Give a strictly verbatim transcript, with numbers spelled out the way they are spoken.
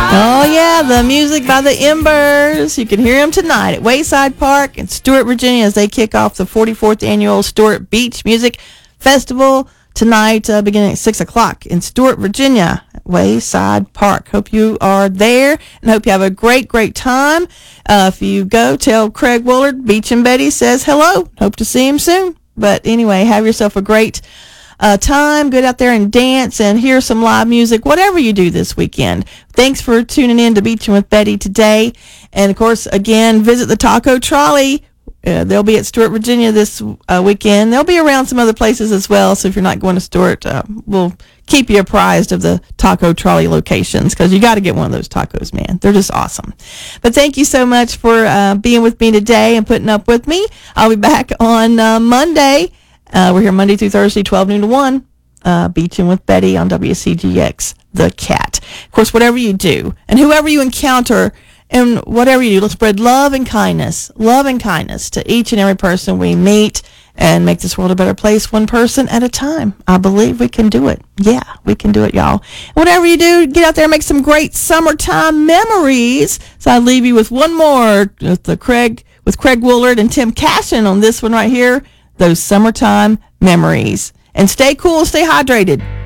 Oh, yeah, the music by the Embers. You can hear them tonight at Wayside Park in Stuart, Virginia, as they kick off the forty-fourth Annual Stuart Beach Music Festival tonight, uh, beginning at six o'clock in Stuart, Virginia, at Wayside Park. Hope you are there and hope you have a great, great time. Uh, if you go, tell Craig Woolard, Beach and Betty says hello. Hope to see him soon. But anyway, have yourself a great Uh, time. Get out there and dance and hear some live music, whatever you do this weekend. Thanks for tuning in to Beaching with Betty today. And, of course, again, visit the Taco Trolley. Uh, they'll be at Stuart, Virginia this uh, weekend. They'll be around some other places as well, so if you're not going to Stuart, uh, we'll keep you apprised of the Taco Trolley locations, because you got to get one of those tacos, man. They're just awesome. But thank you so much for uh, being with me today and putting up with me. I'll be back on uh, Monday. Uh, we're here Monday through Thursday, twelve noon to one, uh, Beaching with Betty on W C G X, The Cat. Of course, whatever you do, and whoever you encounter, and whatever you do, let's spread love and kindness, love and kindness to each and every person we meet, and make this world a better place, one person at a time. I believe we can do it. Yeah, we can do it, y'all. Whatever you do, get out there and make some great summertime memories. So I leave you with one more with the Craig, with Craig Woolard and Tim Cashin on this one right here. Those summertime memories. And stay cool, stay hydrated.